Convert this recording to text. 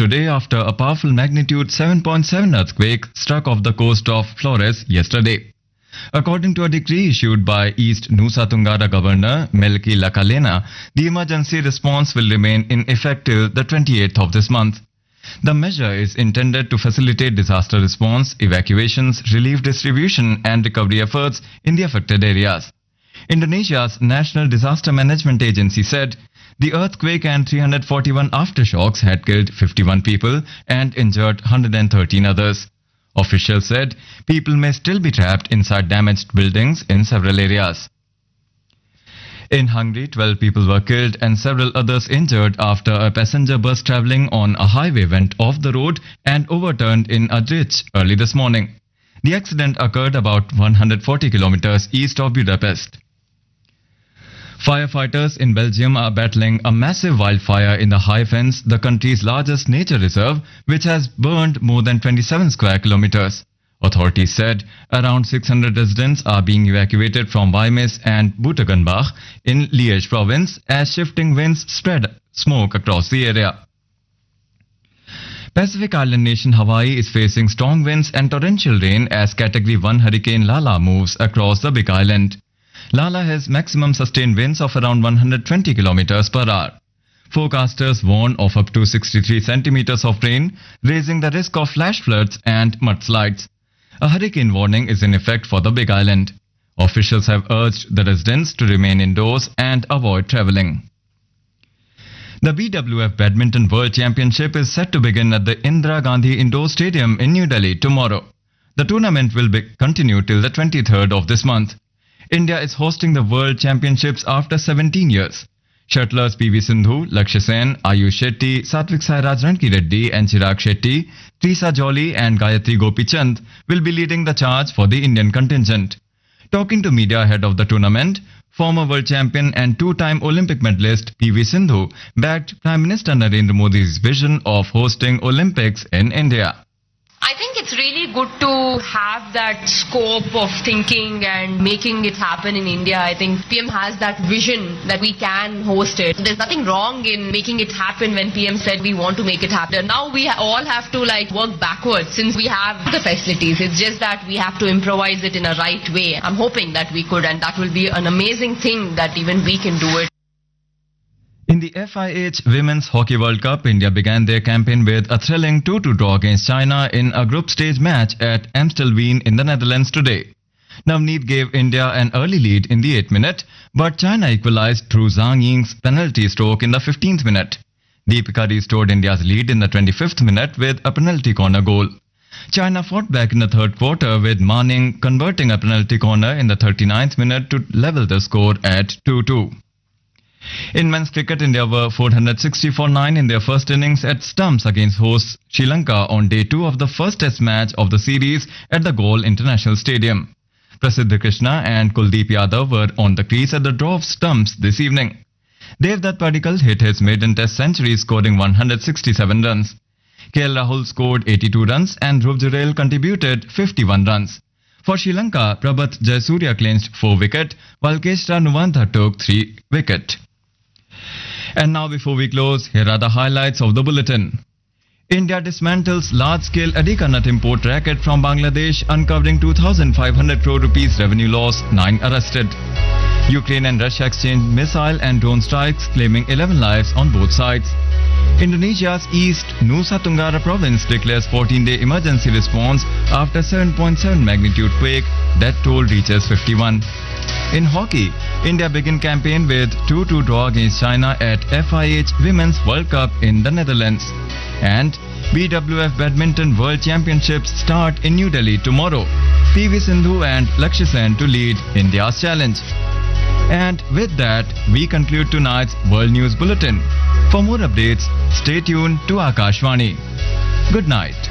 today after a powerful magnitude 7.7 earthquake struck off the coast of Flores yesterday. According to a decree issued by East Nusa Tenggara Governor Melki Lakalena, the emergency response will remain in effect till the 28th of this month. The measure is intended to facilitate disaster response, evacuations, relief distribution and recovery efforts in the affected areas. Indonesia's National Disaster Management Agency said the earthquake and 341 aftershocks had killed 51 people and injured 113 others. Officials said people may still be trapped inside damaged buildings in several areas. In Hungary, 12 people were killed and several others injured after a passenger bus traveling on a highway went off the road and overturned in a ditch early this morning. The accident occurred about 140 kilometers east of Budapest. Firefighters in Belgium are battling a massive wildfire in the High Fens, the country's largest nature reserve, which has burned more than 27 square kilometers. Authorities said around 600 residents are being evacuated from Weimes and Butengenbach in Liège province as shifting winds spread smoke across the area. Pacific island nation Hawaii is facing strong winds and torrential rain as Category 1 Hurricane Lala moves across the Big Island. Lala has maximum sustained winds of around 120 kilometers per hour. Forecasters warn of up to 63 centimeters of rain, raising the risk of flash floods and mudslides. A hurricane warning is in effect for the Big Island. Officials have urged the residents to remain indoors and avoid traveling. The BWF Badminton World Championship is set to begin at the Indira Gandhi Indoor Stadium in New Delhi tomorrow. The tournament will continue till the 23rd of this month. India is hosting the World Championships after 17 years. Shuttlers PV Sindhu, Lakshya Sen, Ayush Shetty, Satvik Sairaj Rankireddy and Chirag Shetty, Trisa Jolly and Gayatri Gopichand will be leading the charge for the Indian contingent. Talking to media ahead of the tournament, former world champion and two-time Olympic medalist PV Sindhu backed Prime Minister Narendra Modi's vision of hosting Olympics in India. I think it's really good to have that scope of thinking and making it happen in India. I think PM has that vision that we can host it. There's nothing wrong in making it happen when PM said we want to make it happen. Now we all have to work backwards since we have the facilities. It's just that we have to improvise it in a right way. I'm hoping that we could, and that will be an amazing thing that even we can do it. In the FIH Women's Hockey World Cup, India began their campaign with a thrilling 2-2 draw against China in a group stage match at Amstelveen in the Netherlands today. Navneet gave India an early lead in the 8th minute, but China equalized through Zhang Ying's penalty stroke in the 15th minute. Deepika restored India's lead in the 25th minute with a penalty corner goal. China fought back in the third quarter with Ma Ning converting a penalty corner in the 39th minute to level the score at 2-2. In men's cricket, India were 460 for 9 in their first innings at stumps against hosts Sri Lanka on day 2 of the first test match of the series at the Galle International Stadium. Prasidh Krishna and Kuldeep Yadav were on the crease at the draw of stumps this evening. Devdutt Padikkal hit his maiden test century scoring 167 runs. KL Rahul scored 82 runs and Dhruv Jurel contributed 51 runs. For Sri Lanka, Prabhat Jayasuriya clinched 4 wickets while Keshra Nuvantha took 3 wickets. And now before we close, here are the highlights of the bulletin. India dismantles large-scale Adhika nut import racket from Bangladesh, uncovering 2,500 crore rupees revenue loss, 9 arrested. Ukraine and Russia exchanged missile and drone strikes, claiming 11 lives on both sides. Indonesia's East Nusa Tenggara province declares 14-day emergency response after 7.7 magnitude quake. Death toll reaches 51. In hockey, India began campaign with 2-2 draw against China at FIH Women's World Cup in the Netherlands. And BWF Badminton World Championships start in New Delhi tomorrow. PV Sindhu and Lakshya Sen to lead India's challenge. And with that, we conclude tonight's World News Bulletin. For more updates, stay tuned to Akashvani. Good night.